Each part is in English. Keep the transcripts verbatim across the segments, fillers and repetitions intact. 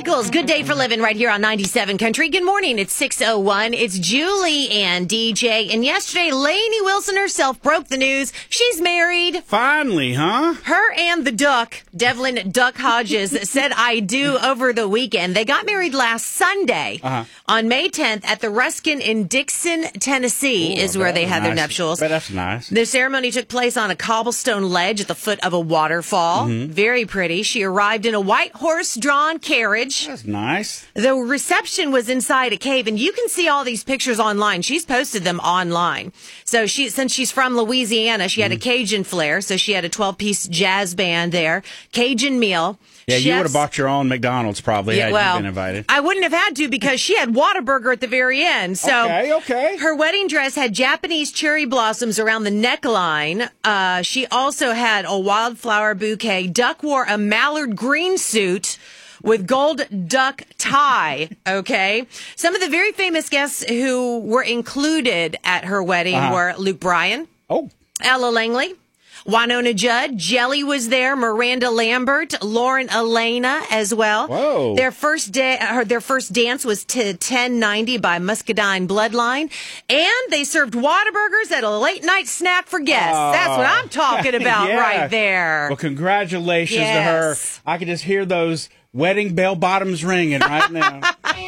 Nichols. Good day for living right here on ninety-seven Country. Good morning. It's six oh one. It's Julie and D J. And yesterday, Lainey Wilson herself broke the news. She's married. Finally, huh? Her and the Duck, Devlin Duck Hodges, said I do over the weekend. They got married last Sunday uh-huh. on May tenth at the Ruskin in Dixon, Tennessee, Ooh, is where they had nice. their nuptials. But that's nice. The ceremony took place on a cobblestone ledge at the foot of a waterfall. Mm-hmm. Very pretty. She arrived in a white horse-drawn carriage. That's nice. The reception was inside a cave, and you can see all these pictures online. She's posted them online. So she, since she's from Louisiana, she had mm-hmm. a Cajun flair, so she had a twelve-piece jazz band there, Cajun meal. Yeah, Chefs, you would have bought your own McDonald's probably yeah, had well, you been invited. I wouldn't have had to because she had Whataburger at the very end. So okay, okay. Her wedding dress had Japanese cherry blossoms around the neckline. Uh, she also had a wildflower bouquet. Duck wore a mallard green suit with gold duck tie, okay? Some of the very famous guests who were included at her wedding uh-huh. were Luke Bryan, oh, Ella Langley, Winona Judd, Jelly was there, Miranda Lambert, Lauren Elena as well. Whoa. Their first day, her, their first dance was to ten ninety by Muscadine Bloodline, and they served Whataburgers at a late night snack for guests. Oh. That's what I'm talking about yeah. right there. Well, congratulations yes. to her. I can just hear those wedding bell bottoms ringing right now.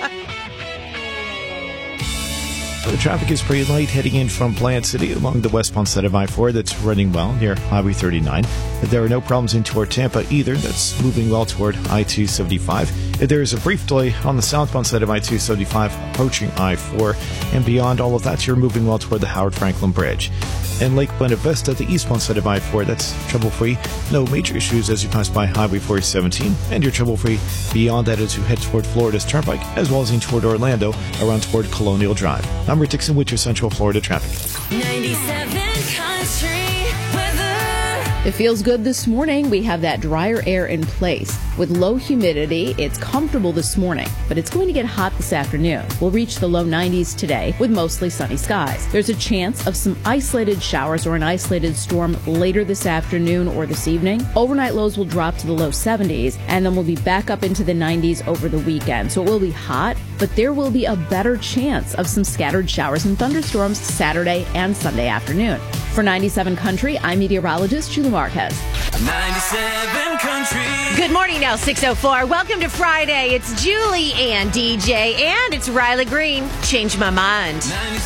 The traffic is pretty light heading in from Plant City along the westbound side of I four. That's running well near Highway thirty-nine. There are no problems in toward Tampa either. That's moving well toward I two seventy-five. There is a brief delay on the southbound side of I two seventy-five approaching I four. And beyond all of that, you're moving well toward the Howard Franklin Bridge. And Lake Buena Vista, the eastbound side of I four, that's trouble-free. No major issues as you pass by Highway four seventeen. And you're trouble-free beyond that as you head toward Florida's Turnpike, as well as in toward Orlando, around toward Colonial Drive. I'm Rick Dixon with your Central Florida traffic. ninety-seven Country weather. It feels good this morning. We have that drier air in place. With low humidity, it's comfortable this morning, but it's going to get hot this afternoon. We'll reach the low nineties today with mostly sunny skies. There's a chance of some isolated showers or an isolated storm later this afternoon or this evening. Overnight lows will drop to the low seventies, and then we'll be back up into the nineties over the weekend. So it will be hot, but there will be a better chance of some scattered showers and thunderstorms Saturday and Sunday afternoon. For ninety-seven Country, I'm meteorologist Julie Marquez. ninety-seven Country. Good morning now, six oh four. Welcome to Friday. It's Julie and D J, and it's Riley Green. Change my mind.